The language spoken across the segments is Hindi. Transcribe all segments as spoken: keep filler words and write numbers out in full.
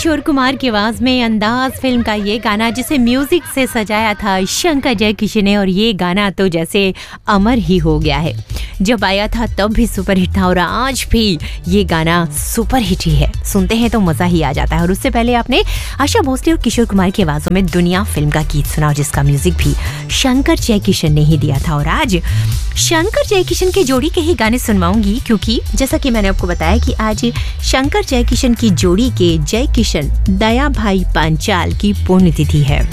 किशोर कुमार की आवाज में अंदाज फिल्म का ये गाना जिसे म्यूजिक से सजाया था शंकर जयकिशन ने, और ये गाना तो जैसे अमर ही हो गया है। जब आया था तब भी सुपरहिट था और आज भी ये गाना सुपरहिट ही है। सुनते हैं तो मजा ही आ जाता है। और उससे पहले आपने आशा भोसले और किशोर कुमार की आवाजों में दुनिया फिल्म का गीत सुना, जिसका म्यूजिक भी शंकर जयकिशन ने ही दिया था। और आज शंकर जयकिशन के जोड़ी के ही गाने सुनवाऊंगी, क्योंकि जैसा कि मैंने आपको बताया कि आज शंकर जयकिशन की जोड़ी के जयकिशन दया भाई पांचाल की पुण्यतिथि है।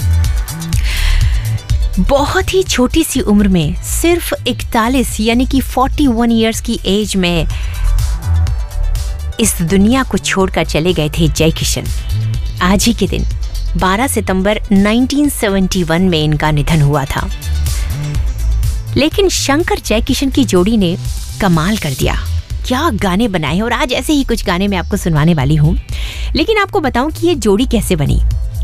बहुत ही छोटी सी उम्र में, सिर्फ इकतालीस यानी कि इकतालीस इयर्स की एज में इस दुनिया को छोड़कर चले गए थे जयकिशन। आज ही के दिन बारह सितंबर उन्नीस सौ इकहत्तर में इनका निधन हुआ था। लेकिन शंकर जयकिशन की जोड़ी ने कमाल कर दिया, क्या गाने बनाए। और आज ऐसे ही कुछ गाने मैं आपको सुनवाने वाली हूँ। लेकिन आपको बताऊं कि ये जोड़ी कैसे बनी।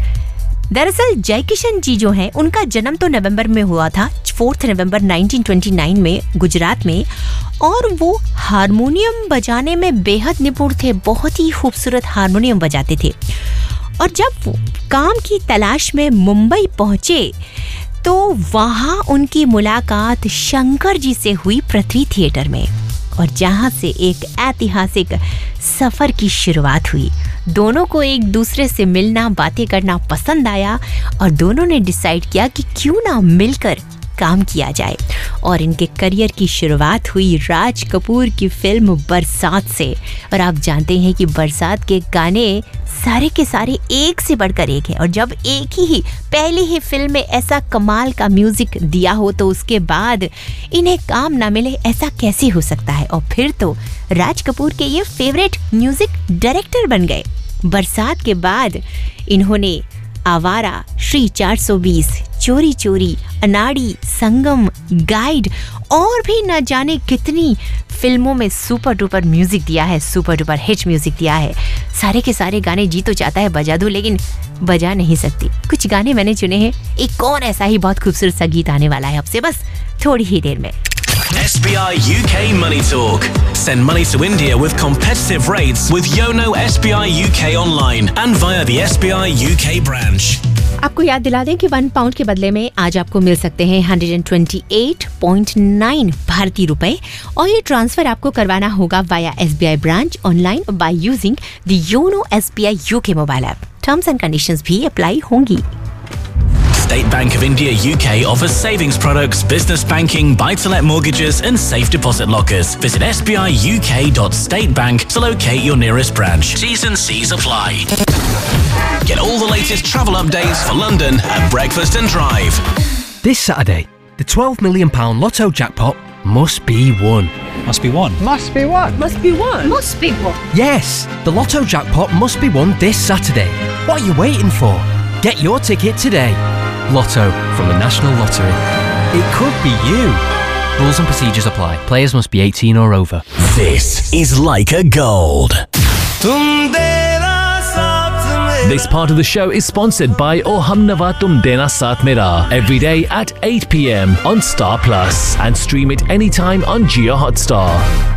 दरअसल जयकिशन जी जो हैं, उनका जन्म तो नवंबर में हुआ था, चौथा नवंबर उन्नीस सौ उनतीस में गुजरात में, और वो हारमोनियम बजाने में बेहद निपुण थे, बहुत ही खूबसूरत हारमोनियम बजाते थे। और जब वो काम की तलाश में मुंबई पहुंचे तो वहां उनकी मुलाकात शंकर जी से हुई पृथ्वी थिएटर में, और जहां से एक ऐतिहासिक सफर की शुरुआत हुई। दोनों को एक दूसरे से मिलना, बातें करना पसंद आया और दोनों ने डिसाइड किया कि क्यों ना मिलकर काम किया जाए। और इनके करियर की शुरुआत हुई राज कपूर की फिल्म बरसात से। और आप जानते हैं कि बरसात के गाने सारे के सारे एक से बढ़कर एक है, और जब एक ही पहली ही फिल्म में ऐसा कमाल का म्यूजिक दिया हो तो उसके बाद इन्हें काम ना मिले, ऐसा कैसे हो सकता है। और फिर तो राज कपूर के ये फेवरेट म्यूजिक डायरेक्टर बन गए। बरसात के बाद इन्होंने आवारा, श्री चार सौ बीस, चोरी चोरी, अनाड़ी, संगम, गाइड और भी न जाने कितनी फिल्मों में सुपर डुपर म्यूजिक दिया है, सुपर डुपर हिट म्यूजिक दिया है। सारे के सारे गाने जी तो चाहता है बजा दूं, लेकिन बजा नहीं सकती। कुछ गाने मैंने चुने हैं, एक और ऐसा ही बहुत खूबसूरत सा गीत आने वाला है आपसे बस थोड़ी ही देर में। S B I U K Money Talk. Send money to India with competitive rates with Yono S B I U K online and via the S B I U K branch. आपको याद दिला दें कि वन पाउंड के बदले में आज आपको मिल सकते हैं एक सौ अट्ठाईस पॉइंट नौ भारतीय रुपए, और ये ट्रांसफर आपको करवाना होगा via S B I branch online by using the YONO S B I U K mobile app. Terms and conditions भी अप्लाई होंगी। State Bank of India U K offers savings products, business banking, buy-to-let mortgages and safe deposit lockers. Visit s b i u k dot state bank to locate your nearest branch. T's and C's apply. Get all the latest travel updates for London at Breakfast and Drive. This Saturday, the twelve million pound Lotto jackpot must be won. Must be won. Must be won. Must be won. Must be won. Yes, the Lotto jackpot must be won this Saturday. What are you waiting for? Get your ticket today. Lotto from the National Lottery. It could be you. Rules and procedures apply. Players must be eighteen or over. This is Leica Gold. This part of the show is sponsored by Oh Hum Nawa Tum Dena Saath Mera every day at eight p m on Star Plus, and stream it anytime on Jio Hotstar.